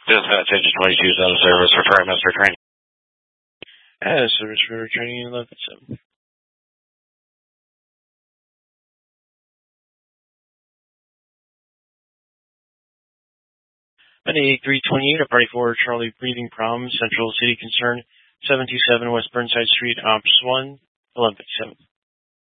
Dispatch Engine 22 is out of service. Referring Master Training. As service for training 11-7. Monday 328, a party for Charlie Breathing Problems, Central City Concern, 727 West Burnside Street, Ops 1, 11-7.